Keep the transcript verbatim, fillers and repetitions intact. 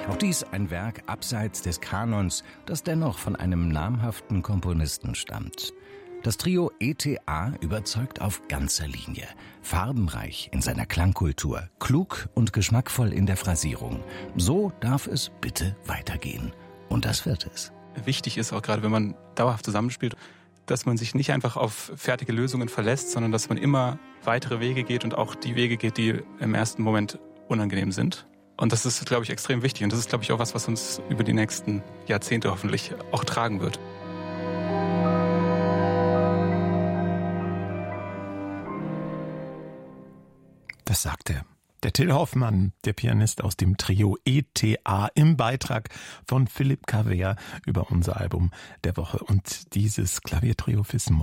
Auch dies ein Werk abseits des Kanons, das dennoch von einem namhaften Komponisten stammt. Das Trio E T A überzeugt auf ganzer Linie. Farbenreich in seiner Klangkultur, klug und geschmackvoll in der Phrasierung. So darf es bitte weitergehen. Und das wird es. Wichtig ist auch gerade, wenn man dauerhaft zusammenspielt, dass man sich nicht einfach auf fertige Lösungen verlässt, sondern dass man immer weitere Wege geht und auch die Wege geht, die im ersten Moment unangenehm sind. Und das ist, glaube ich, extrem wichtig. Und das ist, glaube ich, auch was, was uns über die nächsten Jahrzehnte hoffentlich auch tragen wird. Das sagte der Till Hoffmann, der Pianist aus dem Trio E T A, im Beitrag von Philipp Cavert über unser Album der Woche. Und dieses Klaviertrio fürs Moll